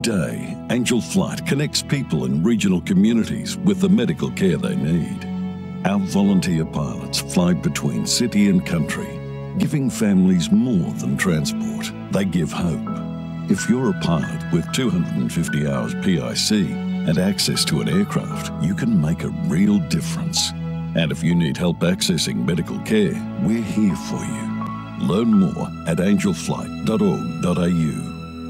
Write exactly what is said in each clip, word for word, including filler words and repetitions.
Day, Angel Flight connects people in regional communities with the medical care they need. Our volunteer pilots fly between city and country, giving families more than transport. They give hope. If you're a pilot with two hundred fifty hours P I C and access to an aircraft, you can make a real difference. And if you need help accessing medical care, we're here for you. Learn more at angel flight dot org dot a u.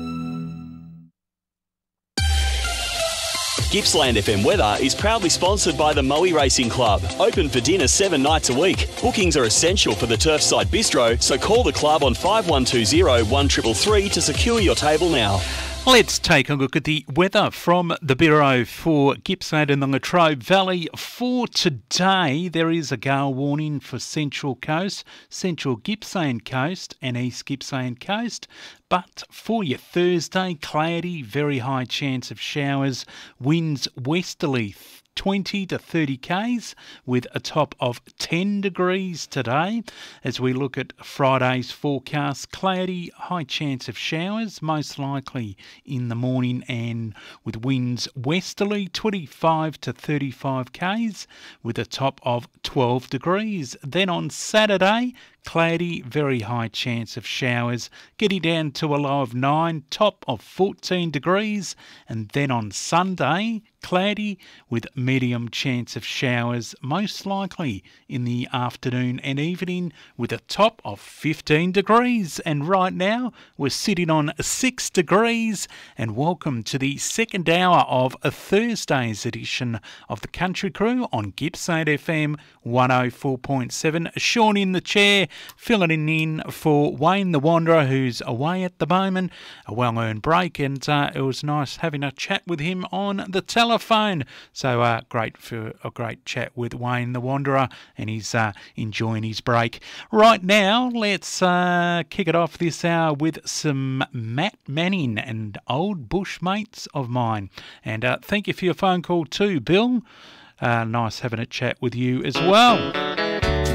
Gippsland F M Weather is proudly sponsored by the Moe Racing Club. Open for dinner seven nights a week. Bookings are essential for the Turfside Bistro, so call the club on five one two zero, one three three three to secure your table now. Let's take a look at the weather from the Bureau for Gippsland and the Latrobe Valley. For today, there is a gale warning for Central Coast, Central Gippsland Coast and East Gippsland Coast. But for your Thursday, cloudy, very high chance of showers, winds westerly twenty to thirty k's with a top of ten degrees today. As we look at Friday's forecast, cloudy, high chance of showers, most likely in the morning and with winds westerly twenty-five to thirty-five k's with a top of twelve degrees. Then on Saturday, cloudy, very high chance of showers, getting down to a low of nine, top of fourteen degrees. And then on Sunday, cloudy with medium chance of showers, most likely in the afternoon and evening with a top of fifteen degrees. And right now we're sitting on six degrees. And welcome to the second hour of a Thursday's edition of the Country Crew on Gippsland F M one oh four point seven. Sean in the chair, filling in for Wayne the Wanderer, who's away at the moment, a well-earned break, and uh, it was nice having a chat with him on the telephone. So uh, great for a great chat with Wayne the Wanderer, and he's uh, enjoying his break. Right now, let's uh, kick it off this hour with some Matt Manning and Old Bush Mates of Mine. And uh, thank you for your phone call too, Bill. Uh, nice having a chat with you as well.